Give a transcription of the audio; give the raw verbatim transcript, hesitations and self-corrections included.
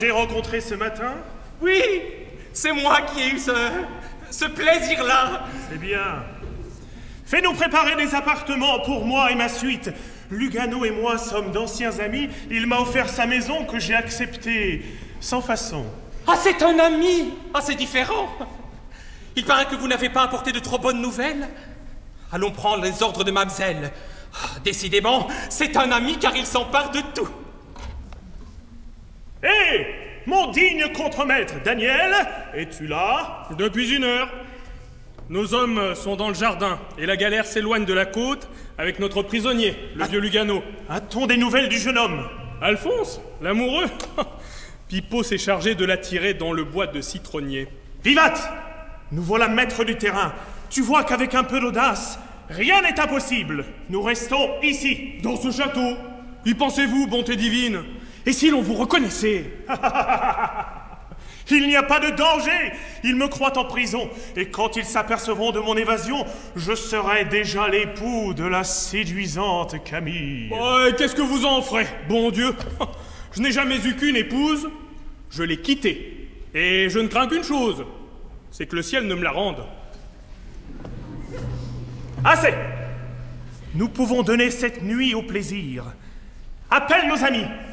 J'ai rencontré ce matin? Oui, c'est moi qui ai eu ce, ce plaisir-là. C'est bien. Fais-nous préparer des appartements pour moi et ma suite. Lugano et moi sommes d'anciens amis. Il m'a offert sa maison que j'ai acceptée sans façon. Ah, c'est un ami. Ah, c'est différent. Il paraît que vous n'avez pas apporté de trop bonnes nouvelles. Allons prendre les ordres de Mamselle. Ah, décidément, c'est un ami car il s'empare de tout. Hé, hey, mon digne contremaître, Daniel, es-tu là? Depuis une heure. Nos hommes sont dans le jardin et la galère s'éloigne de la côte avec notre prisonnier, le A- vieux Lugano. A-t-on des nouvelles du jeune homme? Alphonse, l'amoureux. Pipo s'est chargé de l'attirer dans le bois de citronnier. Vivat! Nous voilà maîtres du terrain. Tu vois qu'avec un peu d'audace, rien n'est impossible. Nous restons ici. Dans ce château. Y pensez-vous, bonté divine? Et si l'on vous reconnaissait? Il n'y a pas de danger. Ils me croient en prison. Et quand ils s'apercevront de mon évasion, je serai déjà l'époux de la séduisante Camille. Oh, qu'est-ce que vous en ferez, bon Dieu? Je n'ai jamais eu qu'une épouse. Je l'ai quittée. Et je ne crains qu'une chose. C'est que le ciel ne me la rende. Assez! Nous pouvons donner cette nuit au plaisir. Appelle nos amis.